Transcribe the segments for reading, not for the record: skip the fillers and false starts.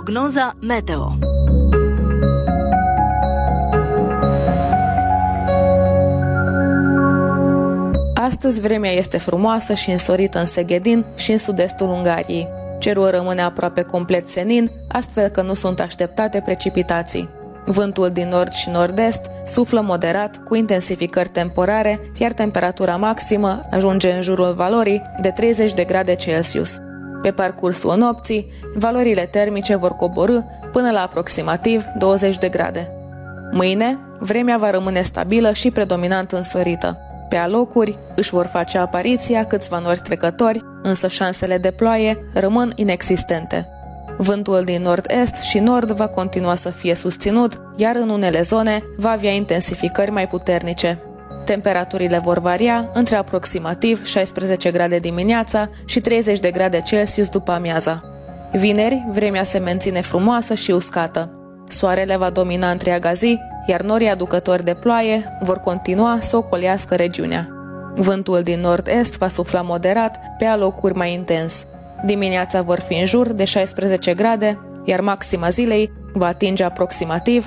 Prognoza meteo. Astăzi vremea este frumoasă și însorită în Seghedin și în sud-estul Ungariei. Cerul rămâne aproape complet senin, astfel că nu sunt așteptate precipitații. Vântul din nord și nord-est suflă moderat, cu intensificări temporare, iar temperatura maximă ajunge în jurul valorii de 30 de grade Celsius. Pe parcursul nopții, valorile termice vor coborî până la aproximativ 20 de grade. Mâine, vremea va rămâne stabilă și predominant însorită. Pe alocuri își vor face apariția câțiva nori trecători, însă șansele de ploaie rămân inexistente. Vântul din nord-est și nord va continua să fie susținut, iar în unele zone va avea intensificări mai puternice. Temperaturile vor varia între aproximativ 16 grade dimineața și 30 de grade Celsius după amiaza. Vineri, vremea se menține frumoasă și uscată. Soarele va domina întreaga zi, iar norii aducători de ploaie vor continua să ocolească regiunea. Vântul din nord-est va sufla moderat, pe alocuri mai intens. Dimineața vor fi în jur de 16 grade, iar maxima zilei va atinge aproximativ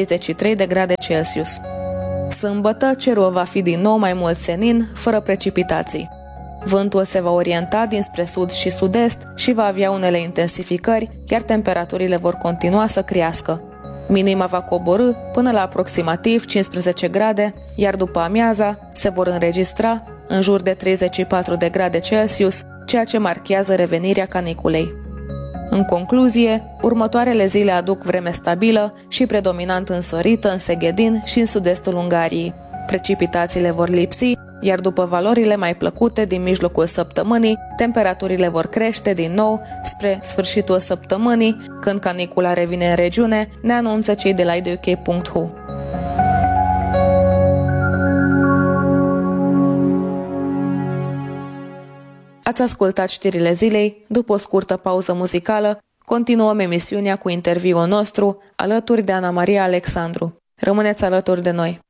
33 de grade Celsius. Sâmbătă, cerul va fi din nou mai mult senin, fără precipitații. Vântul se va orienta dinspre sud și sud-est și va avea unele intensificări, iar temperaturile vor continua să crească. Minima va coborî până la aproximativ 15 grade, iar după amiaza se vor înregistra în jur de 34 de grade Celsius, ceea ce marchează revenirea caniculei. În concluzie, următoarele zile aduc vreme stabilă și predominant însorită în Seghedin și în sud-estul Ungariei. Precipitațiile vor lipsi, iar după valorile mai plăcute din mijlocul săptămânii, temperaturile vor crește din nou spre sfârșitul săptămânii, când canicula revine în regiune, ne anunță cei de la iduk.hu. Ați ascultat știrile zilei. După o scurtă pauză muzicală, continuăm emisiunea cu interviul nostru alături de Ana Maria Alexandru. Rămâneți alături de noi!